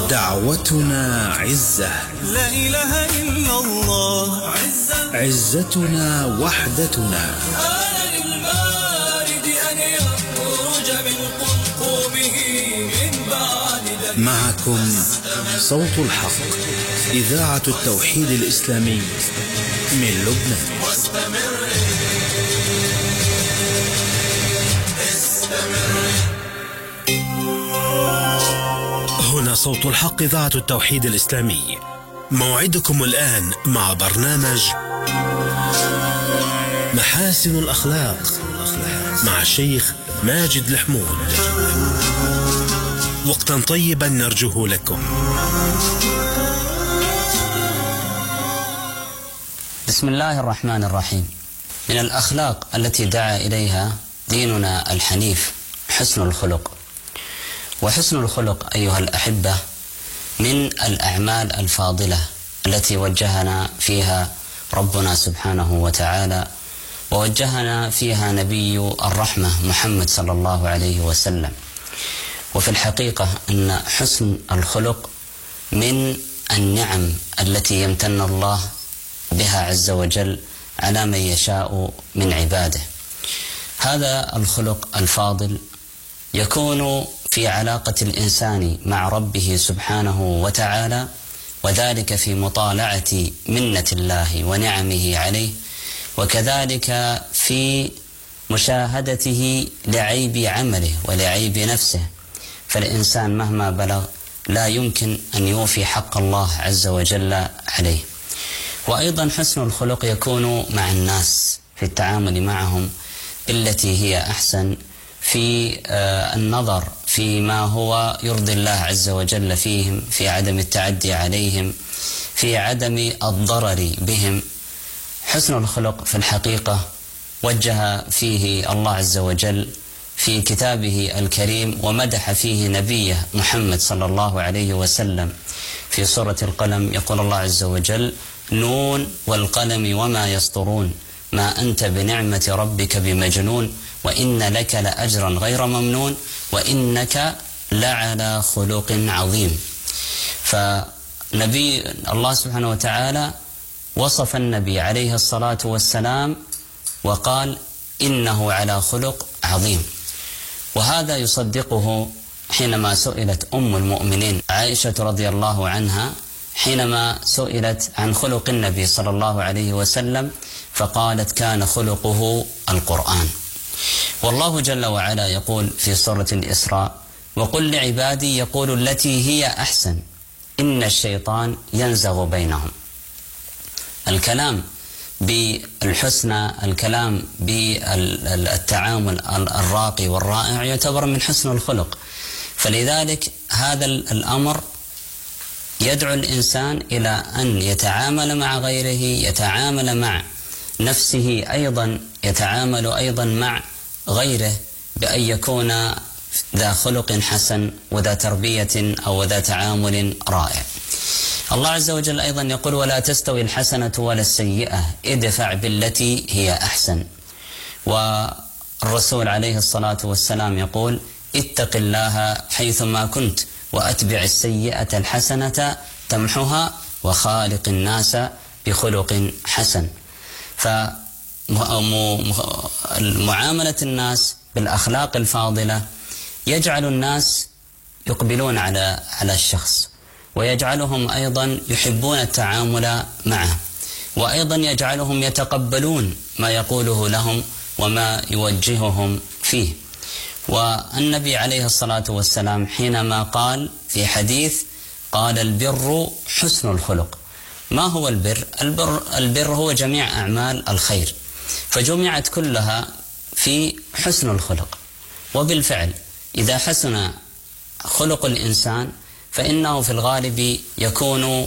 دعوتنا عزة، لا إله إلا الله عزتنا وحدتنا. آن للمارد أن يخرج من قمقمه من بعد معكم صوت الحق، إذاعة التوحيد الإسلامي من لبنان. هنا صوت الحق، إذاعة التوحيد الإسلامي. موعدكم الآن مع برنامج محاسن الأخلاق مع الشيخ ماجد الحمود. وقتا طيبا نرجوه لكم. بسم الله الرحمن الرحيم. من الأخلاق التي دعا إليها ديننا الحنيف حسن الخلق. وحسن الخلق أيها الأحبة من الأعمال الفاضلة التي وجهنا فيها ربنا سبحانه وتعالى، ووجهنا فيها نبي الرحمة محمد صلى الله عليه وسلم. وفي الحقيقة أن حسن الخلق من النعم التي يمتن الله بها عز وجل على من يشاء من عباده. هذا الخلق الفاضل يكون في علاقة الإنسان مع ربه سبحانه وتعالى، وذلك في مطالعة منة الله ونعمه عليه، وكذلك في مشاهدته لعيب عمله ولعيب نفسه. فالإنسان مهما بلغ لا يمكن أن يوفي حق الله عز وجل عليه. وأيضا حسن الخلق يكون مع الناس في التعامل معهم بالتي هي أحسن، في النظر فيما هو يرضي الله عز وجل فيهم، في عدم التعدي عليهم، في عدم الضرر بهم. حسن الخلق في الحقيقة وجه فيه الله عز وجل في كتابه الكريم، ومدح فيه نبيه محمد صلى الله عليه وسلم في سورة القلم. يقول الله عز وجل: نون والقلم وما يسطرون ما أنت بنعمة ربك بمجنون وإن لك لأجرا غير ممنون وإنك لعلى خلق عظيم. فنبي الله سبحانه وتعالى وصف النبي عليه الصلاة والسلام وقال إنه على خلق عظيم. وهذا يصدقه حينما سئلت أم المؤمنين عائشة رضي الله عنها، حينما سئلت عن خلق النبي صلى الله عليه وسلم فقالت: كان خلقه القرآن. والله جل وعلا يقول في سورة الإسراء: وقل لعبادي يقولوا التي هي أحسن إن الشيطان ينزغ بينهم. الكلام بالحسنى، الكلام بالتعامل الراقي والرائع يعتبر من حسن الخلق. فلذلك هذا الأمر يدعو الإنسان إلى أن يتعامل مع غيره، يتعامل مع نفسه أيضا، يتعامل أيضا مع غيره بأن يكون ذا خلق حسن وذا تربية أو ذا تعامل رائع. الله عز وجل أيضا يقول: ولا تستوي الحسنة ولا السيئة ادفع بالتي هي أحسن. والرسول عليه الصلاة والسلام يقول: اتق الله حيثما كنت وأتبع السيئة الحسنة تمحها وخالق الناس بخلق حسن. فمعاملة الناس بالأخلاق الفاضلة يجعل الناس يقبلون على الشخص، ويجعلهم أيضا يحبون التعامل معه، وأيضا يجعلهم يتقبلون ما يقوله لهم وما يوجههم فيه. والنبي عليه الصلاة والسلام حينما قال في حديث قال: البر حسن الخلق. ما هو البر؟ البر هو جميع أعمال الخير، فجمعت كلها في حسن الخلق. وبالفعل إذا حسن خلق الإنسان فإنه في الغالب يكون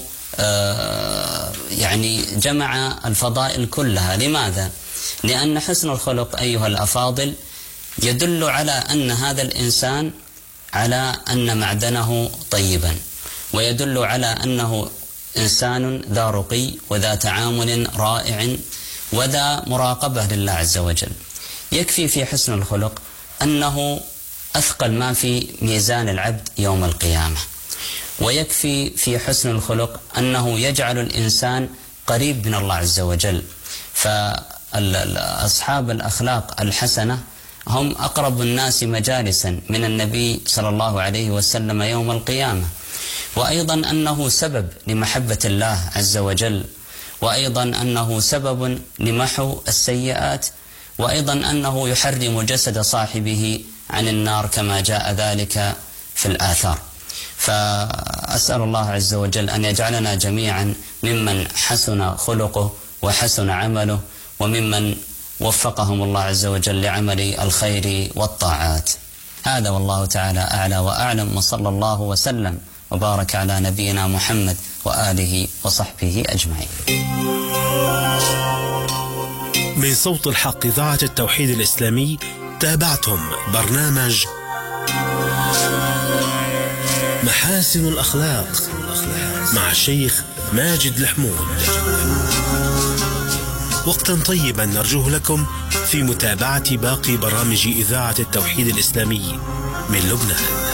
يعني جمع الفضائل كلها. لماذا؟ لأن حسن الخلق أيها الأفاضل يدل على أن هذا الإنسان على أن معدنه طيبا، ويدل على أنه إنسان ذا رقي وذا تعامل رائع وذا مراقبة لله عز وجل. يكفي في حسن الخلق أنه أثقل ما في ميزان العبد يوم القيامة. ويكفي في حسن الخلق أنه يجعل الإنسان قريب من الله عز وجل. فأصحاب الأخلاق الحسنة هم أقرب الناس مجالسا من النبي صلى الله عليه وسلم يوم القيامة، وأيضا أنه سبب لمحبة الله عز وجل، وأيضا أنه سبب لمحو السيئات، وأيضا أنه يحرم جسد صاحبه عن النار كما جاء ذلك في الآثار. فأسأل الله عز وجل أن يجعلنا جميعا ممن حسن خلقه وحسن عمله، وممن وفقهم الله عز وجل لعمل الخير والطاعات. هذا والله تعالى أعلى وأعلم، وصلى الله وسلم وبارك على نبينا محمد وآله وصحبه أجمعين. من صوت الحق إذاعة التوحيد الإسلامي تابعتم برنامج محاسن الأخلاق مع الشيخ ماجد الحمود. وقتا طيبا نرجوه لكم في متابعة باقي برامج إذاعة التوحيد الإسلامي من لبنان.